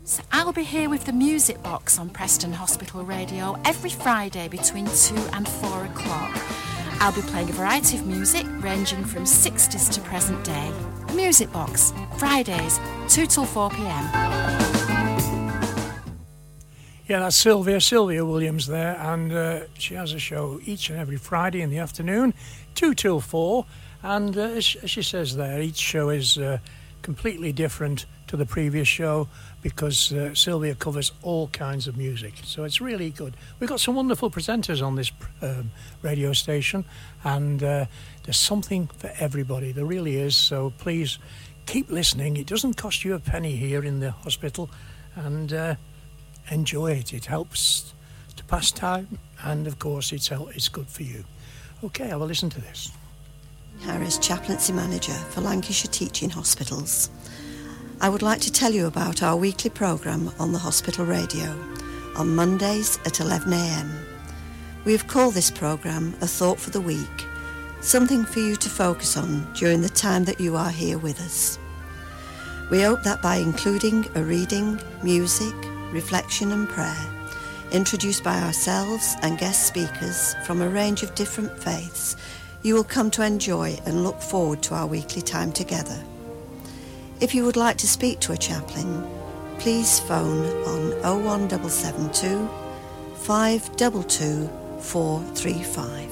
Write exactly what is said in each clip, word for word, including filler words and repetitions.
So I'll be here with the Music Box on Preston Hospital Radio every Friday between two and four o'clock. I'll be playing a variety of music ranging from sixties to present day. Music Box, Fridays, two till four p.m. Yeah, that's Sylvia, Sylvia Williams there, and uh, she has a show each and every Friday in the afternoon, two till four, and uh, as she says there, each show is uh, completely different to the previous show because uh, Sylvia covers all kinds of music, so it's really good. We've got some wonderful presenters on this um, radio station, and uh, there's something for everybody, there really is, so please keep listening. It doesn't cost you a penny here in the hospital, and uh, enjoy it. It helps to pass time, and of course it's it's good for you. Okay, have a listen to this. Harris, Chaplaincy Manager for Lancashire Teaching Hospitals. I would like to tell you about our weekly programme on the hospital radio on Mondays at eleven a.m. We have called this programme A Thought for the Week, something for you to focus on during the time that you are here with us. We hope that by including a reading, music, reflection and prayer, introduced by ourselves and guest speakers from a range of different faiths, you will come to enjoy and look forward to our weekly time together. If you would like to speak to a chaplain, please phone on oh one seven seven two, five two two, four three five.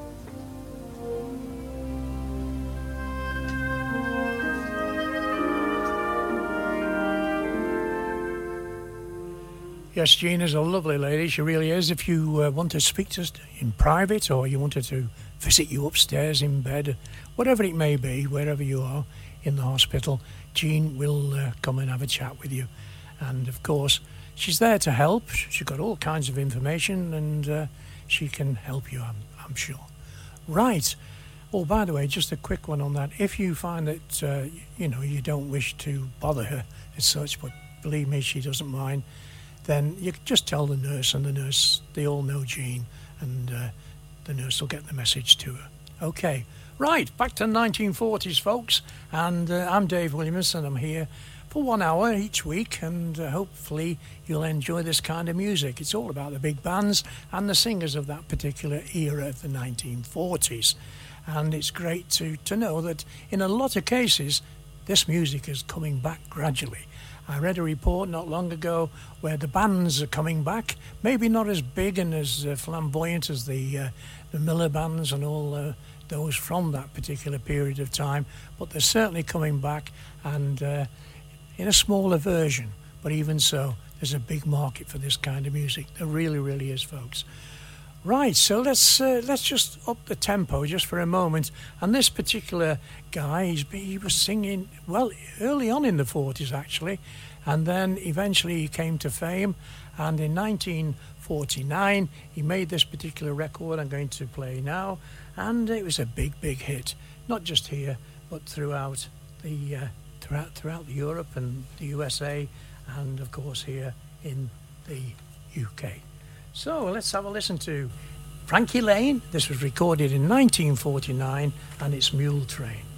Yes, Jean is a lovely lady, she really is. If you uh, want to speak to us in private, or you wanted to visit you upstairs in bed, whatever it may be, wherever you are in the hospital, Jean will uh, come and have a chat with you. And of course, she's there to help. She's got all kinds of information, and uh, she can help you, I'm, I'm sure. Right. Oh, by the way, just a quick one on that. If you find that, uh, you know, you don't wish to bother her as such, but believe me, she doesn't mind, then you can just tell the nurse, and the nurse, they all know Jean, and uh, the nurse will get the message to her. Okay, right, back to the nineteen forties, folks, and uh, I'm Dave Williams, and I'm here for one hour each week, and uh, hopefully you'll enjoy this kind of music. It's all about the big bands and the singers of that particular era of the nineteen forties, and it's great to, to know that in a lot of cases, this music is coming back gradually. I read a report not long ago where the bands are coming back, maybe not as big and as uh, flamboyant as the uh, the Miller bands and all uh, those from that particular period of time, but they're certainly coming back, and uh, in a smaller version. But even so, there's a big market for this kind of music. There really, really is, folks. Right, so let's uh, let's just up the tempo just for a moment. And this particular guy, he's, he was singing, well, early on in the forties, actually. And then eventually he came to fame. And in nineteen forty-nine, he made this particular record I'm going to play now. And it was a big, big hit. Not just here, but throughout the uh, throughout throughout Europe and the U S A. And, of course, here in the U K. So let's have a listen to Frankie Lane. This was recorded in nineteen forty-nine, and it's Mule Train.